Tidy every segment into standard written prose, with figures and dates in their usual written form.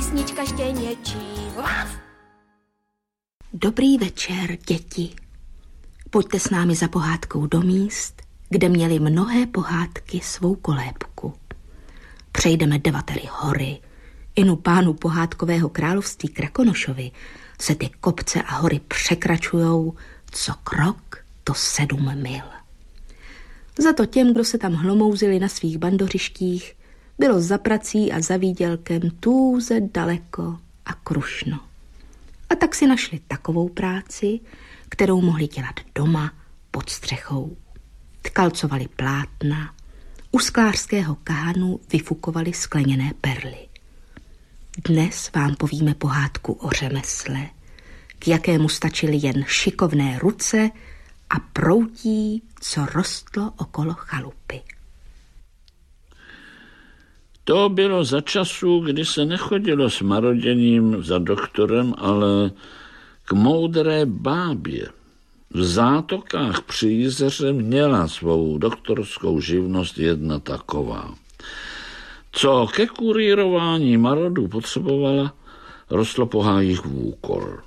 písnička štěněčí. Dobrý večer, děti. Pojďte s námi za pohádkou do míst, kde měly mnohé pohádky svou kolébku. Přejdeme 9 hory. Inu pánu pohádkového království Krakonošovi se ty kopce a hory překračujou co krok, to 7 mil. Za to těm, kdo se tam hlomouzili na svých bandořištích, bylo za prací a za výdělkem tůze daleko a krušno. A tak si našli takovou práci, kterou mohli dělat doma pod střechou. Tkalcovali plátna, u sklářského kánu vyfukovali skleněné perly. Dnes vám povíme pohádku o řemesle, k jakému stačily jen šikovné ruce a proutí, co rostlo okolo chalupy. To bylo za času, kdy se nechodilo s maroděním za doktorem, ale k moudré bábě. V Zátokách při Jizeře měla svou doktorskou živnost jedna taková. Co ke kurýrování marodů potřebovala, rostlo po hájích vůkol.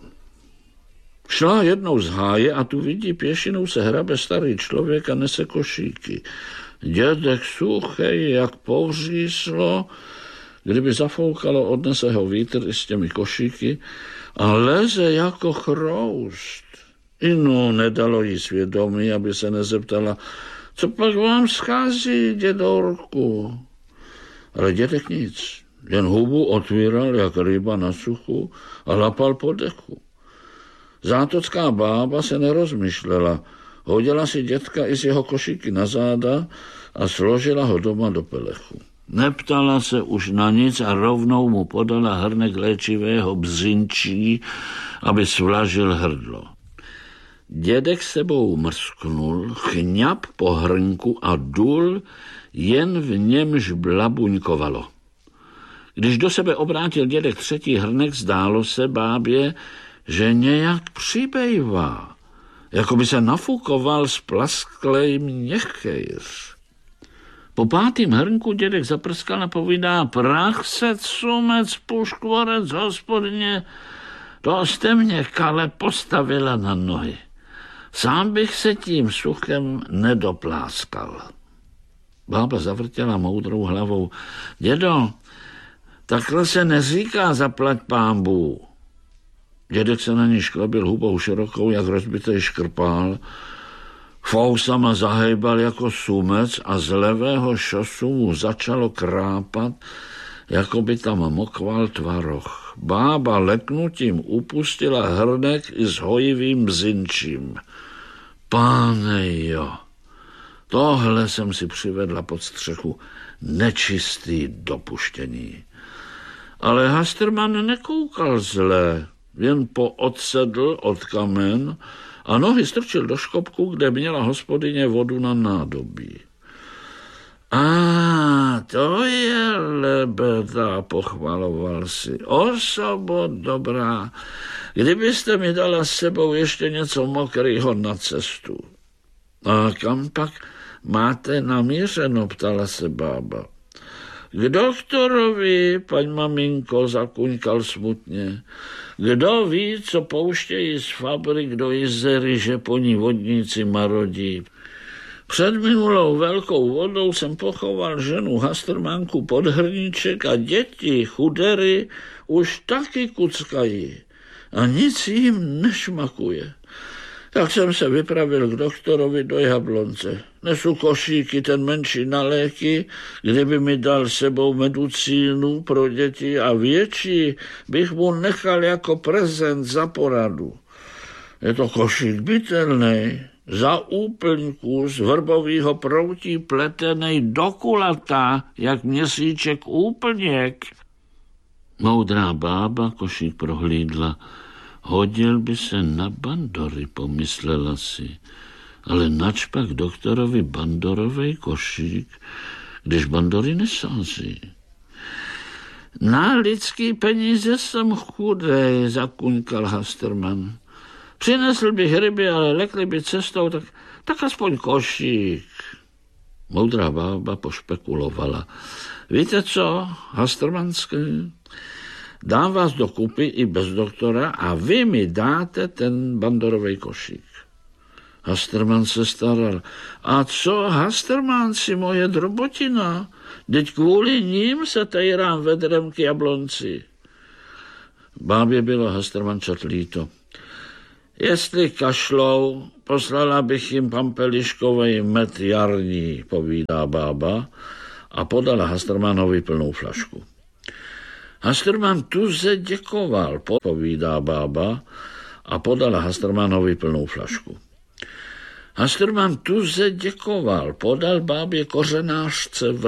Šla jednou z háje a tu vidí, pěšinou se hrabe starý člověk a nese košíky. Dědek suchej, jak povříslo, kdyby zafoukalo, odnese ho vítr i s těmi košíky a leze jako chroust. Inu nedalo jí svědomí, aby se nezeptala, co pak vám schází, dědorku? Ale dědek nic, jen hubu otvíral, jak ryba na suchu a lapal po dechu. Zátocká bába se nerozmyšlela, hodila si dětka i z jeho košíky na záda a složila ho doma do pelechu. Neptala se už na nic a rovnou mu podala hrnek léčivého břinčí, aby svlažil hrdlo. Dědek sebou mrsknul, chňap po hrnku a dul, jen v němž blabuňkovalo. Když do sebe obrátil dědek 3. hrnek, zdálo se bábě, že nějak přibejvá, jako by se nafukoval z plasklej měchejř. Po 5. hrnku dědek zaprskal a povídá, prachsec, sumec, puškvorec, hospodně, to jste mě, Kale, postavila na nohy. Sám bych se tím suchem nedopláskal. Bába zavrtěla moudrou hlavou. Dědo, takhle se neříká zaplať pánbů. Dědek se na ní šklebil hubou širokou, jak rozbitej škrpál. Fousama zahejbal jako sumec a z levého šosu mu začalo krápat, jako by tam mokval tvaroh. Bába leknutím upustila hrnek i s hojivým bzinčím. Páne jo, tohle jsem si přivedla pod střechu, nečistý dopuštění. Ale Hasterman nekoukal zle, jen poodsedl od kamen a nohy strčil do škopku, kde měla hospodyně vodu na nádobí. To je lebeda, pochvaloval si. Osobo dobrá, kdybyste mi dala s sebou ještě něco mokrýho na cestu. A kam pak máte namířeno, ptala se bába. K doktorovi, paň maminko, zakuňkal smutně. Kdo ví, co pouštějí z fabrik do Jizery, že po ní vodníci marodí. Před minulou velkou vodou jsem pochoval ženu Hastermanku pod hrníček a děti, chudery, už taky kuckají. A nic jim nešmakuje. Tak jsem se vypravil k doktorovi do Jablonce. Nesu košíky, ten menší na léky, kdyby mi dal sebou medicínu pro děti a větší bych mu nechal jako prezent za poradu. Je to košík bytelný, za úplňku z vrbovýho proutí pletenej do kulata, jak měsíček úplněk. Moudrá bába košík prohlídla. Hodil by se na bandory, pomyslela si. Ale načpak doktorovi bandorovej košík, když bandory nesází. Na lidský peníze jsem chudej, zakuňkal Hasterman. Přinesl bych ryby, ale lekli by cestou, tak aspoň košík. Moudrá bába pošpekulovala. Víte co, Hastermanské? Dám vás dokupy i bez doktora a vy mi dáte ten bandorový košík. Hasterman se staral. A co, Hasterman, si moje drobotina? Teď kvůli ním se tejrám vedrem k jablonci. Bábě bylo Hastermančat líto. Jestli kašlou, poslala bych jim pampeliškovej med jarní, povídá bába a podala Hastermanovi plnou flašku. Hasterman tuze děkoval, povídá bába a podala Hastermanovi plnou flašku. Hasterman tuze děkoval, podal bábě kořenářce